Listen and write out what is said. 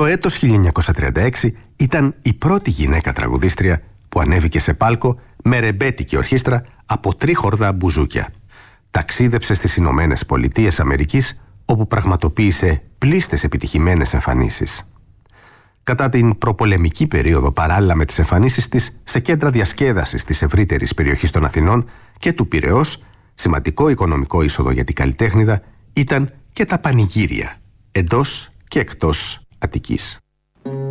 Το έτος 1936 ήταν η πρώτη γυναίκα τραγουδίστρια που ανέβηκε σε πάλκο με ρεμπέτικη ορχήστρα από τρίχορδα μπουζούκια. Ταξίδεψε στις Ηνωμένες Πολιτείες Αμερικής, όπου πραγματοποίησε πλήστες επιτυχημένες εμφανίσεις. Κατά την προπολεμική περίοδο, παράλληλα με τις εμφανίσεις της σε κέντρα διασκέδασης της ευρύτερης περιοχής των Αθηνών και του Πειραιώς, σημαντικό οικονομικό είσοδο για την καλλιτέχνηδα ήταν και τα πανηγύρια εντός και εκτός Αττικής.